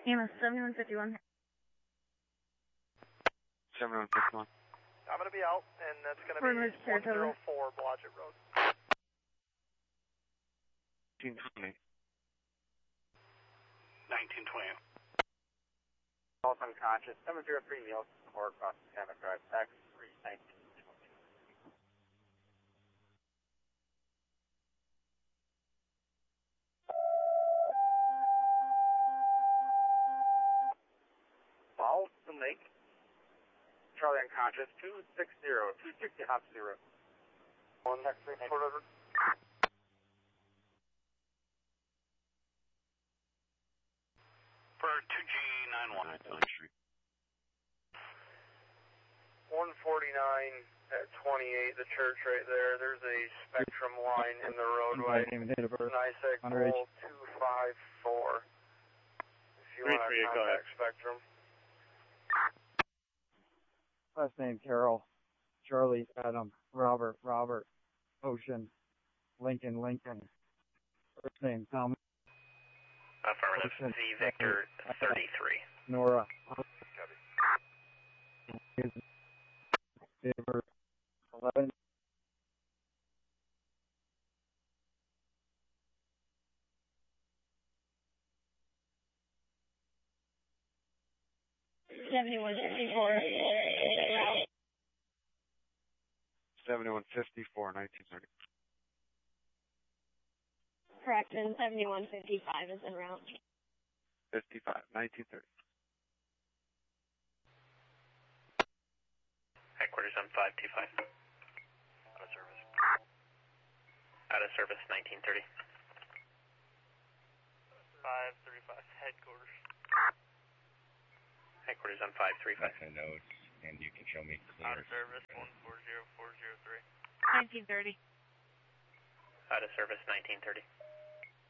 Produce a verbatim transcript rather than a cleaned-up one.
Amos, seventy-one fifty-one. seventy-one fifty-one. I'm going to be out, and that's going to For be Mister one Saratoga. oh four Blodgett Road. nineteen twenty. nineteen twenty. False unconscious, seven zero three Neil, or across the Cabinet Drive, tax three nineteen. Boston Lake, Charlie unconscious, two sixty, two sixty hot zero. One next three, whatever. For two G ninety-one. Street. one forty-nine at twenty-eight, the church right there. There's a Spectrum line in the roadway. Name and date of birth. NICEC Underage. poll two five four. If you Three, want three, to go ahead. contact Spectrum. Last name Carol, Charlie, Adam, Robert, Robert, Ocean, Lincoln, Lincoln. First name Tom, Affirmative. Ocean, Z Victor thirty-three. Nora. Date of birth, eleven. seventy-one fifty-four. seventy-one fifty-four, nineteen thirty. Correct, and seventy-one fifty-five is en route. fifty-five, nineteen thirty. Headquarters on five two five. Out of service. Out of service, nineteen thirty. five thirty-five, headquarters. Headquarters on five three five. My notes, and you can show me Out clear. of service, one four zero four zero three. nineteen thirty. Out of service, nineteen thirty.